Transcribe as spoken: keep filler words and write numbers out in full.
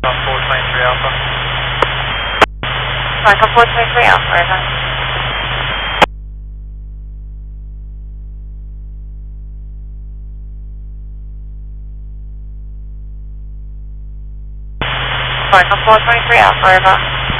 four twenty-three Alpha. Michael four twenty-three Alpha, over. Michael four twenty-three Alpha, over.